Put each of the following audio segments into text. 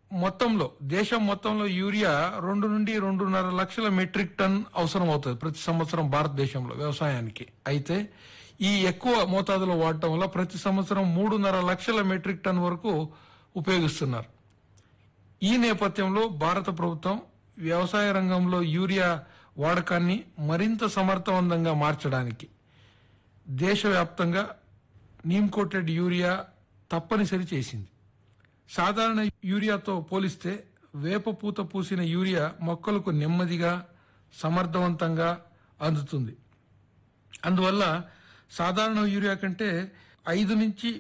మొత్తంలో దేశం మొత్తంలో యూరియా 2 నుండి 2.5 లక్షల మెట్రిక్ టన్ అవసరం అవుతుంది ప్రతి సంవత్సరం భారతదేశంలో వ్యవసాయానికి. అయితే ఈ ఎక్కువ మోతాదులో వాడటం వల్ల ప్రతి సంవత్సరం 3.5 లక్షల మెట్రిక్ టన్ వరకు ఉపయోగిస్తున్నారు. ఈ నేపథ్యంలో భారత ప్రభుత్వం వ్యవసాయ రంగంలో యూరియా వాడకాన్ని మరింత సమర్థవంతంగా మార్చడానికి దేశవ్యాప్తంగా నీమ్ కోటెడ్ యూరియా తప్పనిసరి చేసింది. సాధారణ యూరియాతో పోలిస్తే వేప పూత పూసిన యూరియా మొక్కలకు నెమ్మదిగా సమర్థవంతంగా అందుతుంది. అందువల్ల సాధారణ యూరియా కంటే 5 నుంచి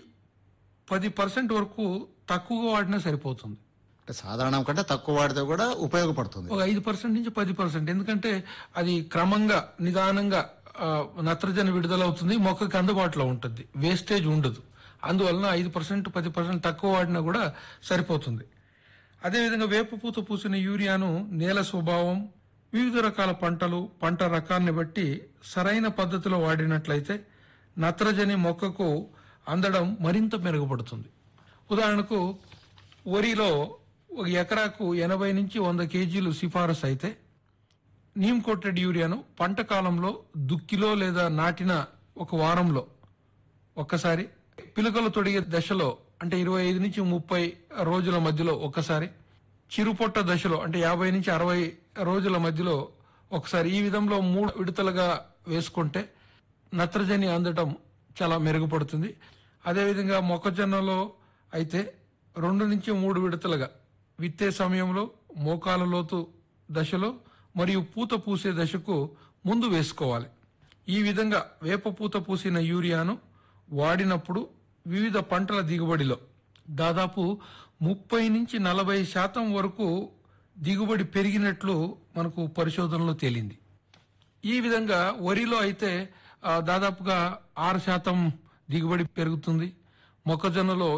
10% వరకు తక్కువగా వాడినా సరిపోతుంది. సాధారణం కంటే తక్కువ వాడితే కూడా ఉపయోగపడుతుంది. ఒక 5% నుంచి 10%, ఎందుకంటే అది క్రమంగా నిదానంగా నత్రజని విడుదలవుతుంది, మొక్కకి అందుబాటులో ఉంటుంది, వేస్టేజ్ ఉండదు. అందువలన 5% 10% తక్కువ వాడినా కూడా సరిపోతుంది. అదేవిధంగా వేపపూత పూసిన యూరియాను నేల స్వభావం, వివిధ రకాల పంటలు, పంట రకాన్ని బట్టి సరైన పద్ధతిలో వాడినట్లయితే నత్రజని మొక్కకు అందడం మరింత మెరుగుపడుతుంది. ఉదాహరణకు వరిలో ఒక ఎకరాకు 80 నుంచి 100 కేజీలు సిఫారసు అయితే నీమ్ కోటెడ్ యూరియాను పంట కాలంలో దుక్కిలో లేదా నాటిన ఒక వారంలో ఒక్కసారి, పిలుకలు తొడిగే దశలో అంటే 25 నుంచి 30 రోజుల మధ్యలో ఒకసారి, చిరుపొట్ట దశలో అంటే 50 నుంచి 60 రోజుల మధ్యలో ఒకసారి, ఈ విధంలో 3 విడతలుగా వేసుకుంటే నత్రజని అందటం చాలా మెరుగుపడుతుంది. అదేవిధంగా మొక్కజొన్నలో అయితే 2 నుంచి 3 విడతలుగా విత్తే సమయంలో, మోకాల లోతు దశలో మరియు పూత పూసే దశకు ముందు వేసుకోవాలి. ఈ విధంగా వేప పూత పూసిన యూరియాను వాడినప్పుడు వివిధ పంటల దిగుబడిలో దాదాపు 30 నుంచి 40% వరకు దిగుబడి పెరిగినట్లు మనకు పరిశోధనలో తేలింది. ఈ విధంగా వరిలో అయితే దాదాపుగా 6% దిగుబడి పెరుగుతుంది, మొక్కజొన్నలో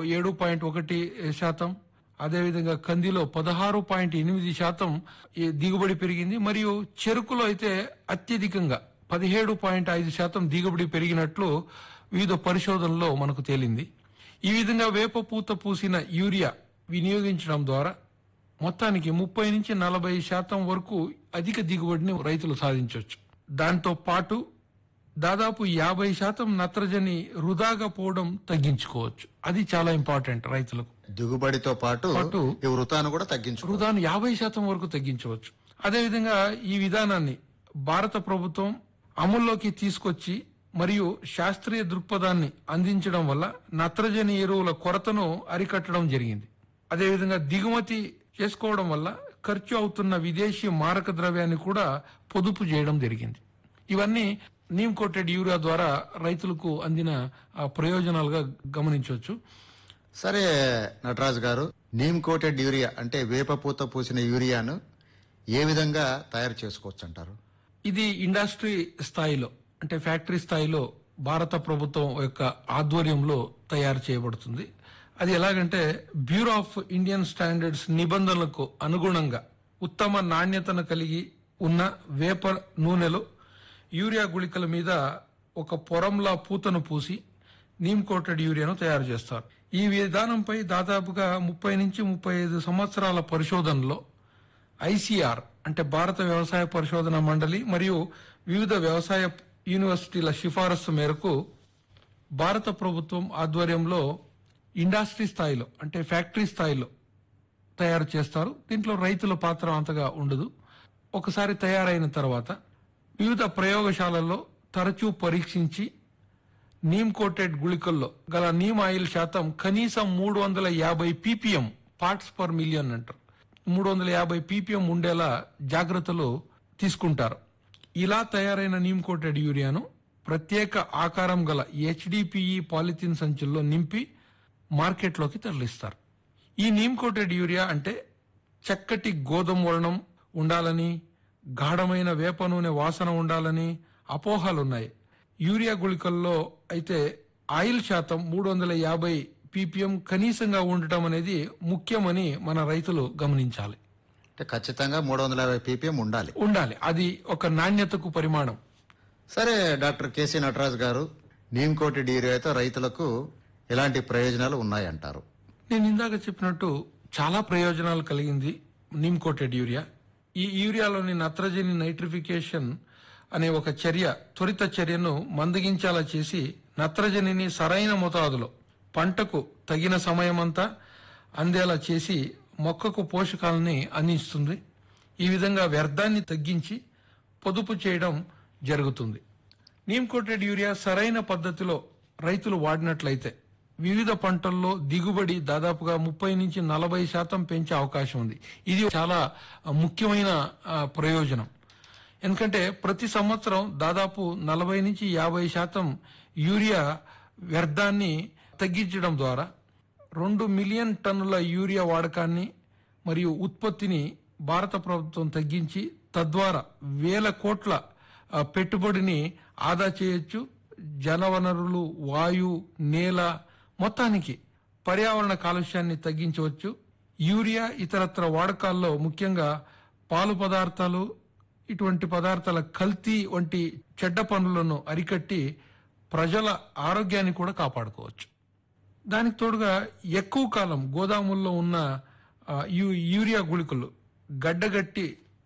7.1%, అదేవిధంగా కందిలో 16.8% దిగుబడి పెరిగింది, మరియు చెరుకులో అయితే అత్యధికంగా 17.5% దిగుబడి పెరిగినట్లు వివిధ పరిశోధనలో మనకు తేలింది. ఈ విధంగా వేప పూత పూసిన యూరియా వినియోగించడం ద్వారా మొత్తానికి 30 నుంచి 40% వరకు అధిక దిగుబడిని రైతులు సాధించవచ్చు. దాంతో పాటు దాదాపు 50% నత్రజని వృధాగా పోవడం తగ్గించుకోవచ్చు. అది చాలా ఇంపార్టెంట్ రైతులకు. దిగుబడితో పాటు ఈ వృతాను కూడా తగ్గించుకోవచ్చు. వృధాను 50% వరకు తగ్గించవచ్చు. అదేవిధంగా ఈ విధానాన్ని భారత ప్రభుత్వం అమల్లోకి తీసుకొచ్చి మరియు శాస్త్రీయ దృక్పథాన్ని అందించడం వల్ల నత్రజని ఎరువుల కొరతను అరికట్టడం జరిగింది. అదేవిధంగా దిగుమతి చేసుకోవడం వల్ల ఖర్చు అవుతున్న విదేశీ మారక ద్రవ్యాన్ని కూడా పొదుపు చేయడం జరిగింది. ఇవన్నీ నీమ్ కోటెడ్ యూరియా ద్వారా రైతులకు అందిన ప్రయోజనాలుగా గమనించవచ్చు. సరే నటరాజు గారు, నీమ్ కోటెడ్ యూరియా అంటే వేప పూత పూసిన యూరియాను ఏ విధంగా తయారు చేసుకోవచ్చు అంటారు? ఇది ఇండస్ట్రీ స్థాయిలో అంటే ఫ్యాక్టరీ స్థాయిలో భారత ప్రభుత్వం యొక్క ఆధ్వర్యంలో తయారు చేయబడుతుంది. అది ఎలాగంటే బ్యూరో ఆఫ్ ఇండియన్ స్టాండర్డ్స్ నిబంధనలకు అనుగుణంగా ఉత్తమ నాణ్యతను కలిగి ఉన్న వేప నూనెలో యూరియా గుళికల మీద ఒక పొరంలా పూతను పూసి నీమ్ కోటెడ్ యూరియాను తయారు చేస్తారు. ఈ విధానంపై దాదాపుగా 30 నుంచి 35 సంవత్సరాల పరిశోధనలో ఐసిఆర్ అంటే భారత వ్యవసాయ పరిశోధన మండలి మరియు వివిధ వ్యవసాయ యూనివర్సిటీల సిఫారసు మేరకు భారత ప్రభుత్వం ఆధ్వర్యంలో ఇండస్ట్రీ స్థాయిలో అంటే ఫ్యాక్టరీ స్థాయిలో తయారు చేస్తారు. దీంట్లో రైతుల పాత్ర అంతగా ఉండదు. ఒకసారి తయారైన తర్వాత వివిధ ప్రయోగశాలల్లో తరచూ పరీక్షించి నీమ్ కోటెడ్ గుళికల్లో గల నీమ్ ఆయిల్ శాతం కనీసం 350 ppm పార్ట్స్ పర్ మిలియన్ అంటారు, 350 ppm ఉండేలా జాగ్రత్తలు తీసుకుంటారు. ఇలా తయారైన నీమ్ కోటెడ్ యూరియాను ప్రత్యేక ఆకారం గల HDPE పాలిథిన్ సంచుల్లో నింపి మార్కెట్లోకి తరలిస్తారు. ఈ నీమ్ కోటెడ్ యూరియా అంటే చక్కటి గోధుమ వర్ణం ఉండాలని, గాఢమైన వేప నూనె వాసన ఉండాలని అపోహలున్నాయి. యూరియా గుళికల్లో అయితే ఆయిల్ శాతం 350 ppm కనీసంగా ఉండటం అనేది ముఖ్యమని మన రైతులు గమనించాలి. ఖచ్చితంగా 350 ppm ఉండాలి. అది ఒక నాణ్యతకు పరిమాణం. సరే డాక్టర్ కేసీ నటరాజ్ గారు, నీమ్ కోటెడ్ యూరియాతో రైతులకు ఎలాంటి ప్రయోజనాలు ఉన్నాయంటారు? నేను ఇందాక చెప్పినట్టు చాలా ప్రయోజనాలు కలిగింది నీమ్ కోటెడ్ యూరియా. ఈ యూరియాలోని నత్రజని నైట్రిఫికేషన్ అనే ఒక చర్య త్వరిత చర్యను మందగించేలా చేసి నత్రజనిని సరైన మోతాదులో పంటకు తగిన సమయమంతా అందేలా చేసి మొక్కకు పోషకాలని అందిస్తుంది. ఈ విధంగా వ్యర్థాన్ని తగ్గించి పొదుపు చేయడం జరుగుతుంది. నీమ్ కోటెడ్ యూరియా సరైన పద్ధతిలో రైతులు వాడినట్లయితే వివిధ పంటల్లో దిగుబడి దాదాపుగా 30-40% పెంచే అవకాశం ఉంది. ఇది చాలా ముఖ్యమైన ప్రయోజనం. ఎందుకంటే ప్రతి సంవత్సరం దాదాపు 40-50% యూరియా వ్యర్థాన్ని తగ్గించడం ద్వారా 2 మిలియన్ టన్నుల యూరియా వాడకాన్ని మరియు ఉత్పత్తిని భారత ప్రభుత్వం తగ్గించి తద్వారా వేల కోట్ల పెట్టుబడిని ఆదా చేయొచ్చు. జలవనరులు, వాయు, నేల మొత్తానికి పర్యావరణ కాలుష్యాన్ని తగ్గించవచ్చు. యూరియా ఇతరత్ర వాడకాల్లో ముఖ్యంగా పాలు పదార్థాలు, ఇటువంటి పదార్థాల కల్తీ వంటి చెడ్డ పనులను అరికట్టి ప్రజల ఆరోగ్యాన్ని కూడా కాపాడుకోవచ్చు. దానికి తోడుగా ఎక్కువ కాలం గోదాముల్లో ఉన్న యూరియా గుళికలు గడ్డగట్టి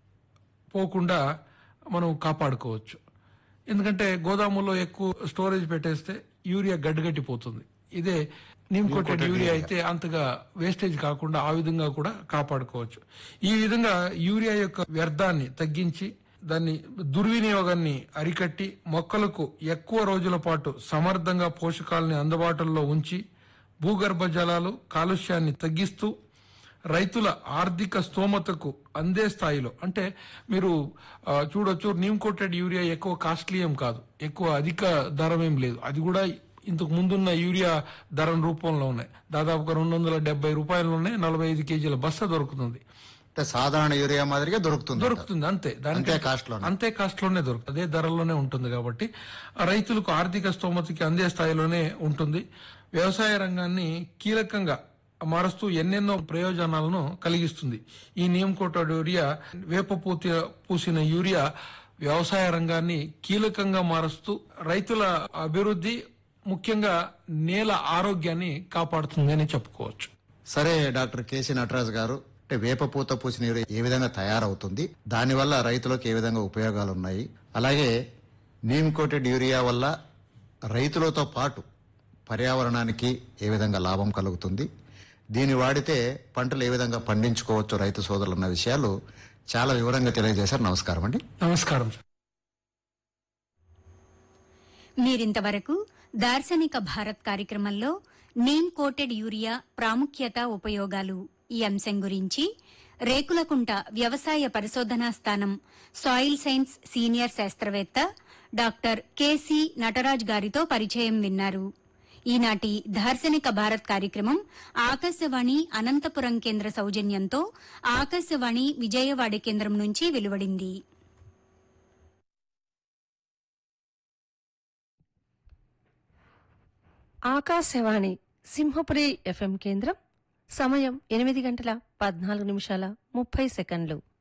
పోకుండా మనం కాపాడుకోవచ్చు. ఎందుకంటే గోదాముల్లో ఎక్కువ స్టోరేజ్ పెట్టేస్తే యూరియా గడ్డగట్టిపోతుంది. ఇదే నీమ్ కోటెడ్ యూరియా అయితే అంతగా వేస్టేజ్ కాకుండా ఆ విధంగా కూడా కాపాడుకోవచ్చు. ఈ విధంగా యూరియా యొక్క వ్యర్థాన్ని తగ్గించి దాన్ని దుర్వినియోగాన్ని అరికట్టి మొక్కలకు ఎక్కువ రోజుల పాటు సమర్థంగా పోషకాలని అందుబాటులో ఉంచి భూగర్భ జలాలు కాలుష్యాన్ని తగ్గిస్తూ రైతుల ఆర్థిక స్తోమతకు అందే స్థాయిలో, అంటే మీరు చూడొచ్చు నీమ్ కోటెడ్ యూరియా ఎక్కువ కాస్ట్లీ ఏం కాదు, ఎక్కువ అధిక ధరం ఏం లేదు. అది కూడా ఇంతకు ముందున్న యూరియా ధరం రూపంలో ఉన్నాయి. దాదాపుగా 270 రూపాయలలోనే 45 కేజీల బస్తా దొరుకుతుంది. సాధారణ యూరియా మాదిరిగా దొరుకుతుంది అంతే. దానికి అంతే కాస్ట్ లోనే దొరుకుతుంది, అదే ధరలోనే ఉంటుంది. కాబట్టి రైతులకు ఆర్థిక స్తోమతకి అందే స్థాయిలోనే ఉంటుంది. వ్యవసాయ రంగాన్ని కీలకంగా మారుస్తూ ఎన్నెన్నో ప్రయోజనాలను కలిగిస్తుంది. ఈ నీమ్ కోటెడ్ యూరియా, వేప పూసిన యూరియా వ్యవసాయ రంగాన్ని కీలకంగా మారుస్తూ రైతుల అభివృద్ధి, ముఖ్యంగా నేల ఆరోగ్యాన్ని కాపాడుతుందని చెప్పుకోవచ్చు. సరే డాక్టర్ కేసీ నటరాజ్ గారు, అంటే వేప పూత పూసిన యూరియా ఏ విధంగా తయారవుతుంది, దానివల్ల రైతులకు ఏ విధంగా ఉపయోగాలు ఉన్నాయి, అలాగే నీమ్ కోటెడ్ యూరియా వల్ల రైతులతో పాటు పర్యావరణానికి ఏ విధంగా లాభం కలుగుతుంది, దీన్ని వాడితే పంటలు ఏ విధంగా పండించుకోవచ్చు రైతు సోదరులు అన్న విషయాలు చాలా వివరంగా తెలియజేశారు. నమస్కారం అండి. నమస్కారం. మీరింతవరకు దార్శనిక భారత్ కార్యక్రమంలో నీమ్ కోటెడ్ యూరియా ప్రాముఖ్యత, ఉపయోగాలు ఈ అంశం గురించి రేకులకుంట వ్యవసాయ పరిశోధనా స్థానం సాయిల్ సైన్స్ సీనియర్ శాస్త్రవేత్త డాక్టర్ కెసి నటరాజ్ గారితో పరిచయం విన్నారు. ఈనాటి దార్శనిక భారత్ కార్యక్రమం ఆకాశవాణి అనంతపురం కేంద్ర సౌజన్యంతో ఆకాశవాణి విజయవాడ కేంద్రం నుంచి వెలువడింది. ఆకాశవాణి సింహపురి FM కేంద్రం. సమయం 8:14 నిమిషాల 30 సెకండ్లు.